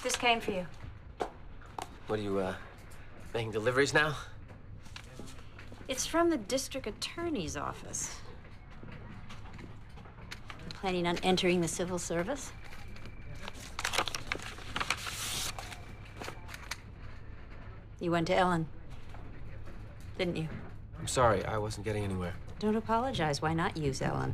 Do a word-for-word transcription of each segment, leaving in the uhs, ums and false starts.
This came for you. What are you, uh, making deliveries now? It's from the district attorney's office. You planning on entering the civil service? You went to Ellen, didn't you? I'm sorry, I wasn't getting anywhere. Don't apologize. Why not use Ellen?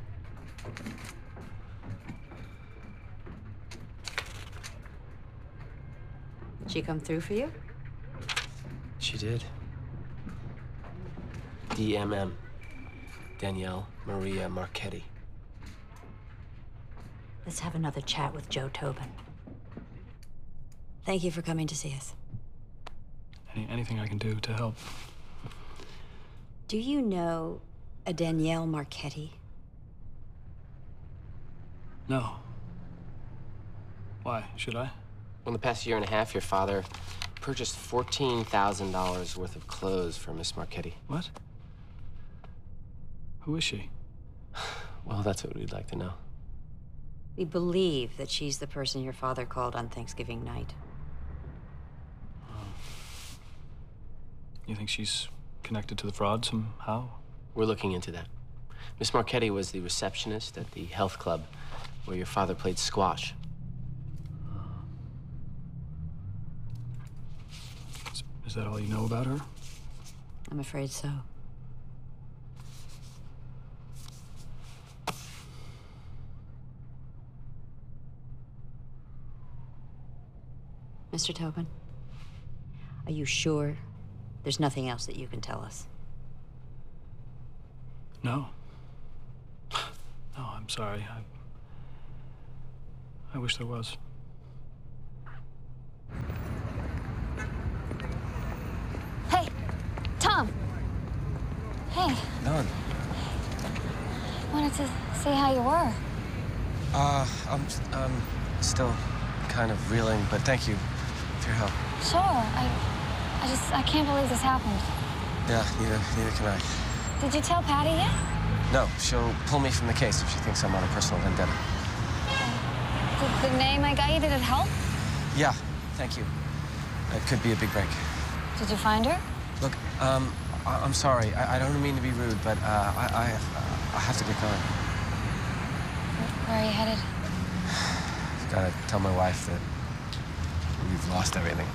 Did she come through for you? She did. D M M. Danielle Maria Marchetti. Let's have another chat with Joe Tobin. Thank you for coming to see us. Any, anything I can do to help. Do you know a Danielle Marchetti? No. Why? Should I? In the past year and a half, your father purchased fourteen thousand dollars worth of clothes for Miss Marchetti. What? Who is she? Well, that's what we'd like to know. We believe that she's the person your father called on Thanksgiving night. You think she's connected to the fraud somehow? We're looking into that. Miss Marchetti was the receptionist at the health club where your father played squash. Is, is that all you know about her? I'm afraid so. Mister Tobin, are you sure there's nothing else that you can tell us? No. No, I'm sorry. I, I wish there was. Hey, Tom. Hey. None. Wanted to see how you were. Uh, I'm, um, still kind of reeling, but thank you for your help. Sure. I, I just, I can't believe this happened. Yeah, neither, neither can I. Did you tell Patty yet? No, she'll pull me from the case if she thinks I'm on a personal vendetta. Did the name I got you, did it help? Yeah, thank you. It could be a big break. Did you find her? Look, um, I I'm sorry. I, I don't mean to be rude, but, uh, I, I, uh, I have to get going. Where are you headed? Gotta tell my wife that we've lost everything.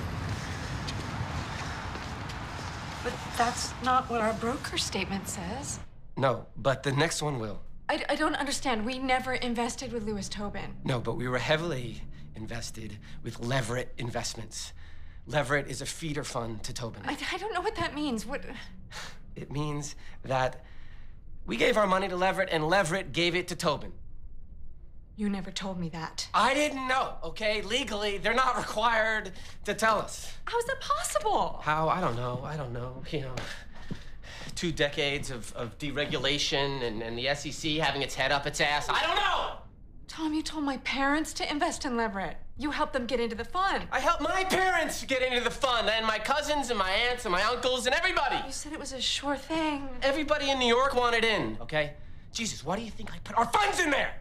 But that's not what our broker statement says. No, but the next one will. I, I don't understand. We never invested with Louis Tobin. No, but we were heavily invested with Leverett Investments. Leverett is a feeder fund to Tobin. I, I don't know what that means. What? It means that we gave our money to Leverett and Leverett gave it to Tobin. You never told me that. I didn't know, okay? Legally, they're not required to tell us. How is that possible? How? I don't know. I don't know. You know, two decades of, of deregulation and, and the S E C having its head up its ass. I don't know! Tom, you told my parents to invest in Leverett. You helped them get into the fund. I helped my parents get into the fund, and my cousins and my aunts and my uncles and everybody. You said it was a sure thing. Everybody in New York wanted in, okay? Jesus, why do you think I put our funds in there?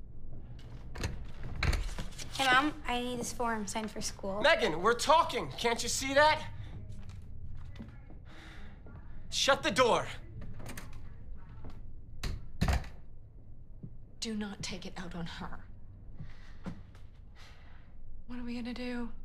Hey, Mom, I need this form signed for school. Megan, we're talking. Can't you see that? Shut the door. Do not take it out on her. What are we gonna do?